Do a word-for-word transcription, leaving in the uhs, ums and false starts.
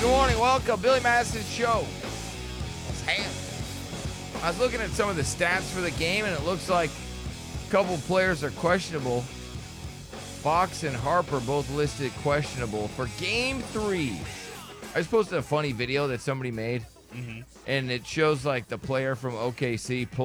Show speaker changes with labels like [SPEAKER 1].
[SPEAKER 1] Good morning, welcome, Billy Madison's show. Let's have it. I was looking at some of the stats for the game, and it looks like a couple players are questionable. Fox and Harper both listed questionable for game three. I just posted a funny video that somebody made,
[SPEAKER 2] Mm-hmm.
[SPEAKER 1] and it shows like the player from O K C